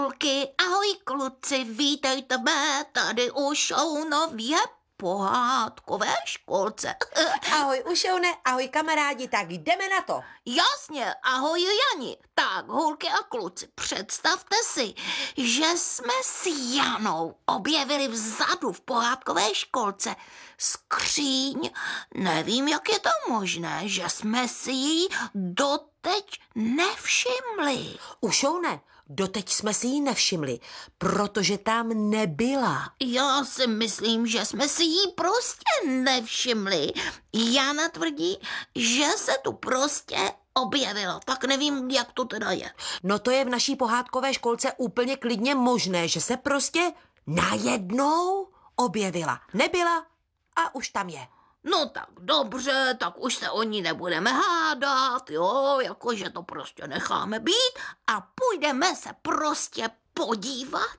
Holky, ahoj kluci, vítejte mě tady u show nově pohádkové školce. Ahoj Ušoune, ahoj kamarádi, tak jdeme na to. Jasně, ahoj Jani. Tak, holky a kluci, představte si, že jsme s Janou objevili vzadu v pohádkové školce skříň. Nevím, jak je to možné, že jsme si ji doteď nevšimli. Ušoune, doteď jsme si ji nevšimli, protože tam nebyla. Já si myslím, že jsme si ji prostě nevšimli. Jana tvrdí, že se tu prostě objevila. Tak nevím, jak to teda je. No to je v naší pohádkové školce úplně klidně možné, že se prostě najednou objevila. Nebyla a už tam je. No tak dobře, tak už se o ní nebudeme hádat, jo, jakože to prostě necháme být a půjdeme se prostě podívat.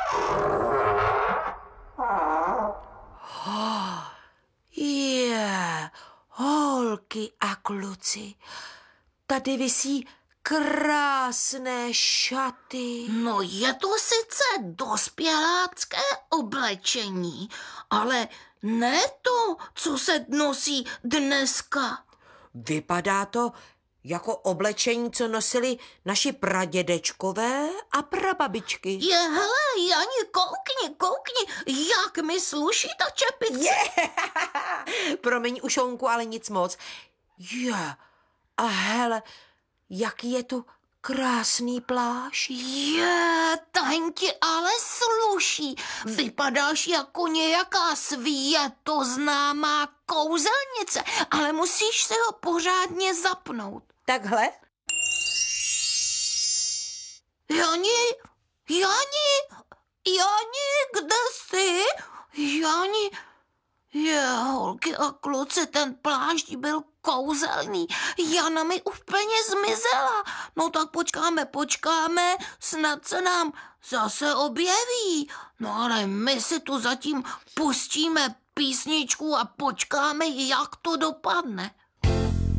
Holky a kluci, tady visí krásné šaty. No je to sice dospělácké oblečení, ale ne to, co se nosí dneska. Vypadá to jako oblečení, co nosili naši pradědečkové a prababičky. Hele, Jani, koukni, jak mi sluší ta čepice. Promiň Ušounku, ale nic moc. A hele, jaký je tu krásný plášť. Ten ti ale sluší. Vypadáš jako nějaká světoznámá kouzelnice, ale musíš se ho pořádně zapnout. Takhle? Jani, kde jsi? Jani, holky a kluci, ten plášť byl kouzelný. Jana mi úplně zmizela. No tak počkáme, snad se nám zase objeví. No ale my si tu zatím pustíme písničku a počkáme, jak to dopadne.